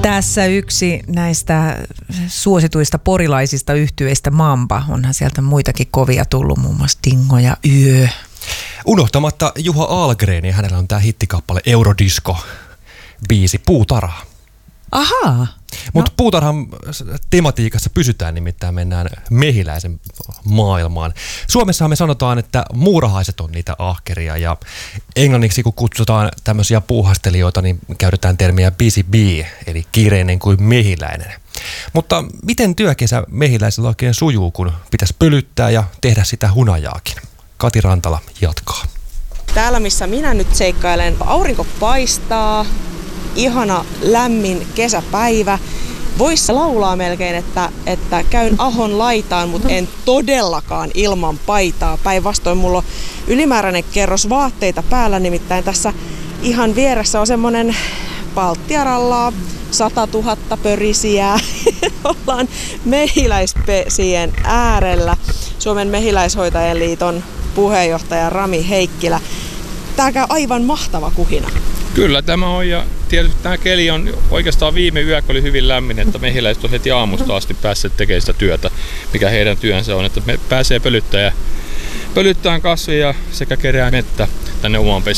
Tässä yksi näistä suosituista porilaisista yhtyeistä Mamba. Onhan sieltä muitakin kovia tullut, muun muassa Dingo ja Yö. Unohtamatta Juha Ahlgren, ja hänellä on tämä hittikappale Eurodisco-biisi Puutarha. Ahaa. Mutta puutarhan tematiikassa pysytään, nimittäin mennään mehiläisen maailmaan. Suomessahan me sanotaan, että muurahaiset on niitä ahkeria, ja englanniksi kun kutsutaan tämmöisiä puuhastelijoita, niin käytetään termiä busy bee, eli kiireinen kuin mehiläinen. Mutta miten työkesä mehiläisellä oikein sujuu, kun pitäisi pölyttää ja tehdä sitä hunajaakin? Kati Rantala jatkaa. Täällä missä minä nyt seikkailen, aurinko paistaa, ihana lämmin kesäpäivä. Voisi laulaa melkein, että käyn ahon laitaan, mutta en todellakaan ilman paitaa. Päinvastoin mulla on ylimääräinen kerros vaatteita päällä, nimittäin tässä ihan vieressä on semmonen Baltiarallaa, 100 000 pörisijää. Ollaan mehiläispesien äärellä. Suomen mehiläishoitajien liiton puheenjohtaja Rami Heikkilä. Tää käy aivan mahtava kuhina. Kyllä tämä on, ja tietysti tämä keli on oikeastaan viime yö oli hyvin lämmin, että mehiläiset on heti aamusta asti päässeet tekemään sitä työtä, mikä heidän työnsä on, että me pääsee pölyttämään kasveja sekä kerää mettä tänne omaan pesään.